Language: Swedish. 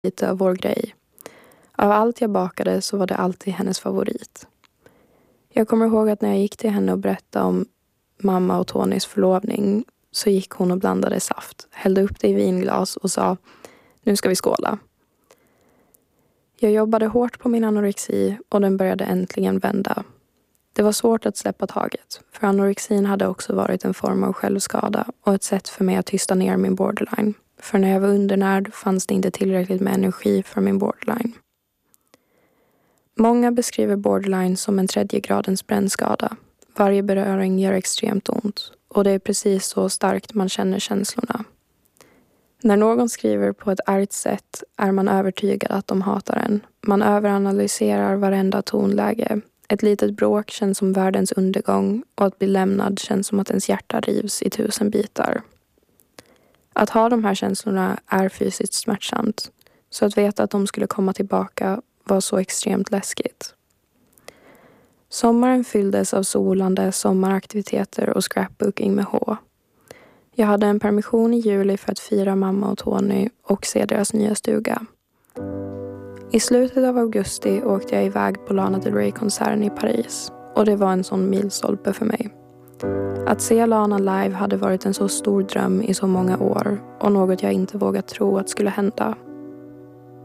lite av vår grej. Av allt jag bakade så var det alltid hennes favorit. Jag kommer ihåg att när jag gick till henne och berättade om mamma och Tonys förlovning så gick hon och blandade saft, hällde upp det i vinglas och sa: nu ska vi skåla. Jag jobbade hårt på min anorexi och den började äntligen vända. Det var svårt att släppa taget, för anorexin hade också varit en form av självskada och ett sätt för mig att tysta ner min borderline. För när jag var undernärd fanns det inte tillräckligt med energi för min borderline. Många beskriver borderline som en 3:e gradens brännskada. Varje beröring gör extremt ont och det är precis så starkt man känner känslorna. När någon skriver på ett argt sätt är man övertygad att de hatar en. Man överanalyserar varenda tonläge. Ett litet bråk känns som världens undergång och att bli lämnad känns som att ens hjärta rivs i 1000 bitar. Att ha de här känslorna är fysiskt smärtsamt, så att veta att de skulle komma tillbaka var så extremt läskigt. Sommaren fylldes av solande sommaraktiviteter och scrapbooking med H. Jag hade en permission i juli för att fira mamma och Tony och se deras nya stuga. I slutet av augusti åkte jag iväg på Lana Del Rey-konserten i Paris och det var en sån milstolpe för mig. Att se Lana live hade varit en så stor dröm i så många år och något jag inte vågat tro att skulle hända.